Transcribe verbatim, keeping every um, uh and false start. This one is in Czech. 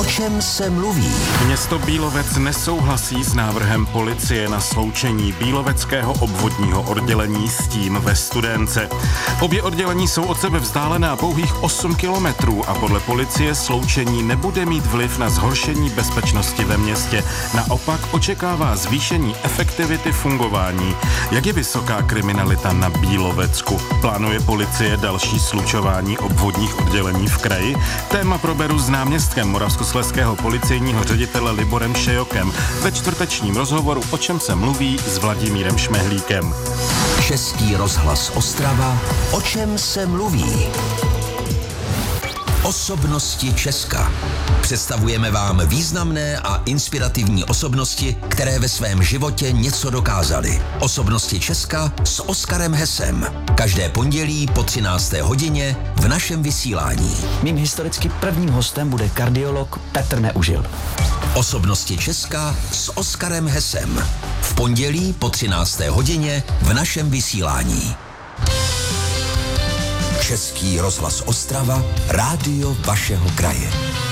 čem se mluví? Město Bílovec nesouhlasí s návrhem policie na sloučení Bíloveckého obvodního oddělení s tím ve Studénce. Obě oddělení jsou od sebe vzdálená pouhých osm kilometrů a podle policie sloučení nebude mít vliv na zhoršení bezpečnosti ve městě. Naopak očekává zvýšení efektivity fungování. Jak je vysoká kriminalita na Bílovecku? Plánuje policie další slučování obvodních oddělení v kraji? Téma proberu s náměstkem moravskoslezského policejního ředitele Liborem Šejokem ve čtvrtečním rozhovoru O čem se mluví s Vladimírem Šmehlíkem. Český rozhlas Ostrava. O čem se mluví? Osobnosti Česka. Představujeme vám významné a inspirativní osobnosti, které ve svém životě něco dokázaly. Osobnosti Česka s Oskarem Hesem. Každé pondělí po třinácté hodině v našem vysílání. Mým historicky prvním hostem bude kardiolog Petr Neužil. Osobnosti Česka s Oskarem Hesem. V pondělí po třinácté hodině v našem vysílání. Český rozhlas Ostrava, rádio vašeho kraje.